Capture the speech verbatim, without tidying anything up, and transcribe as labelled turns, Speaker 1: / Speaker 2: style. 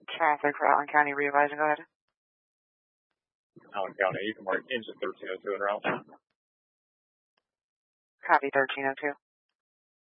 Speaker 1: Traffic for Allen County revising, go ahead.
Speaker 2: Allen County, you can mark engine thirteen oh two en route.
Speaker 1: Copy thirteen oh two.